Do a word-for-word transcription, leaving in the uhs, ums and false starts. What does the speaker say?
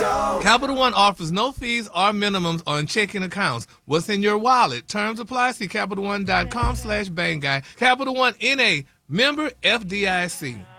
Show. Capital One offers no fees or minimums on checking accounts. What's in your wallet? Terms apply. See Capital One dot com slash Bang Guy. Capital One N A, member F D I C.